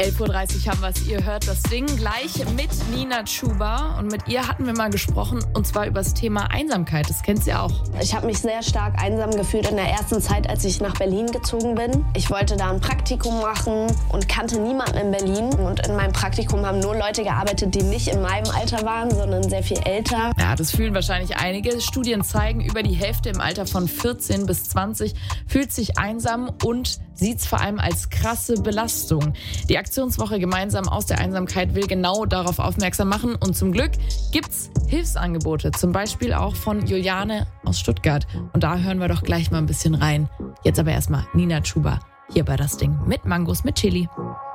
11.30 Uhr haben wir es. Ihr hört das Ding gleich mit Nina Chuba. Und mit ihr hatten wir mal gesprochen, und zwar über das Thema Einsamkeit. Das kennt sie auch. Ich habe mich sehr stark einsam gefühlt in der ersten Zeit, als ich nach Berlin gezogen bin. Ich wollte da ein Praktikum machen und kannte niemanden in Berlin. Und in meinem Praktikum haben nur Leute gearbeitet, die nicht in meinem Alter waren, sondern sehr viel älter. Ja, das fühlen wahrscheinlich einige. Studien zeigen, über die Hälfte im Alter von 14 bis 20 fühlt sich einsam und sieht es vor allem als krasse Belastung. Die Aktionswoche Gemeinsam aus der Einsamkeit will genau darauf aufmerksam machen. Und zum Glück gibt's Hilfsangebote, zum Beispiel auch von Juliane aus Stuttgart. Und da hören wir doch gleich mal ein bisschen rein. Jetzt aber erstmal Nina Chuba hier bei Das Ding mit Mangos mit Chili.